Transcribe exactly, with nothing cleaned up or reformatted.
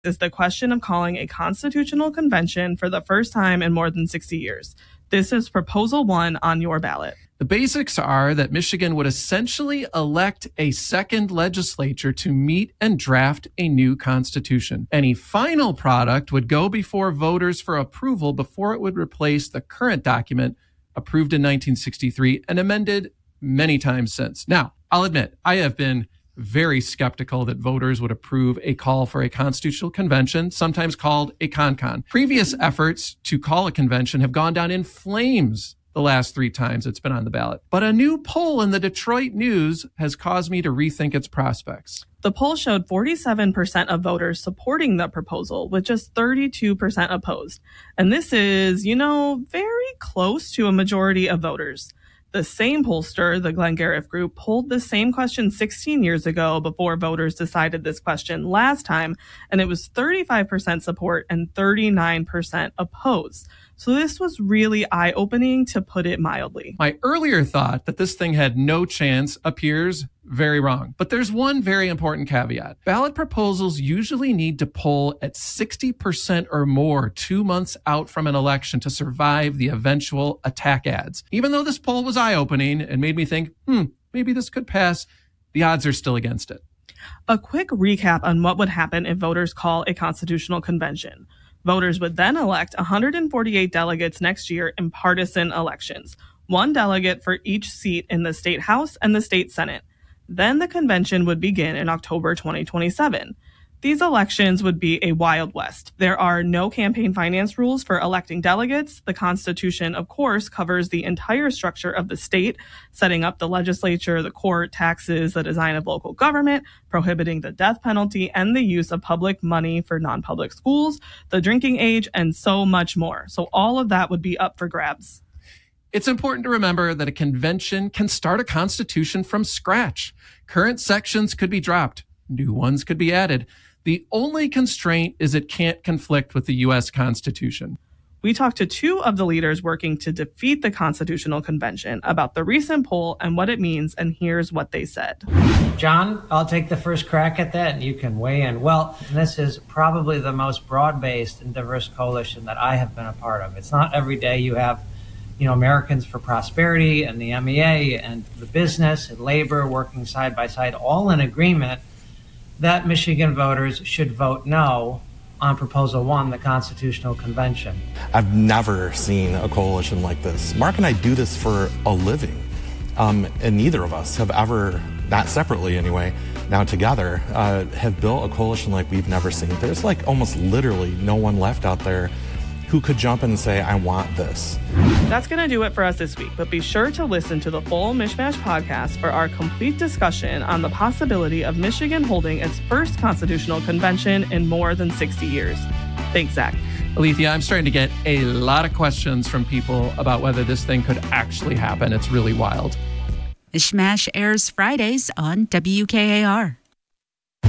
is the question of calling a constitutional convention for the first time in more than sixty years. This is proposal one on your ballot. The basics are that Michigan would essentially elect a second legislature to meet and draft a new constitution. Any final product would go before voters for approval before it would replace the current document approved in nineteen sixty-three and amended many times since. Now, I'll admit, I have been very skeptical that voters would approve a call for a constitutional convention, sometimes called a con-con. Previous efforts to call a convention have gone down in flames the last three times it's been on the ballot. But a new poll in the Detroit News has caused me to rethink its prospects. The poll showed forty-seven percent of voters supporting the proposal, with just thirty-two percent opposed. And this is, you know, very close to a majority of voters. The same pollster, the Glengarriff Group, polled the same question sixteen years ago before voters decided this question last time, and it was thirty-five percent support and thirty-nine percent opposed. So this was really eye-opening, to put it mildly. My earlier thought that this thing had no chance appears very wrong. But there's one very important caveat. Ballot proposals usually need to poll at sixty percent or more two months out from an election to survive the eventual attack ads. Even though this poll was eye-opening and made me think, hmm, maybe this could pass, the odds are still against it. A quick recap on what would happen if voters call a constitutional convention. Voters would then elect one hundred forty-eight delegates next year in partisan elections, one delegate for each seat in the state house and the state senate. Then the convention would begin in October twenty twenty-seven. These elections would be a Wild West. There are no campaign finance rules for electing delegates. The Constitution, of course, covers the entire structure of the state, setting up the legislature, the court, taxes, the design of local government, prohibiting the death penalty, and the use of public money for non-public schools, the drinking age, and so much more. So all of that would be up for grabs. It's important to remember that a convention can start a constitution from scratch. Current sections could be dropped. New ones could be added. The only constraint is it can't conflict with the U S Constitution. We talked to two of the leaders working to defeat the Constitutional Convention about the recent poll and what it means, and here's what they said. John, I'll take the first crack at that, and you can weigh in. Well, this is probably the most broad-based and diverse coalition that I have been a part of. It's not every day you have, you know, Americans for Prosperity and the M E A and the business and labor working side by side, all in agreement that Michigan voters should vote no on Proposal One, the Constitutional Convention. I've never seen a coalition like this. Mark and I do this for a living, um, and neither of us have ever, not separately anyway, now together, uh, have built a coalition like we've never seen. There's like almost literally no one left out there who could jump in and say, I want this. That's going to do it for us this week, but be sure to listen to the full Mishmash podcast for our complete discussion on the possibility of Michigan holding its first constitutional convention in more than sixty years. Thanks, Zach. Alethea, I'm starting to get a lot of questions from people about whether this thing could actually happen. It's really wild. Mishmash airs Fridays on W K A R.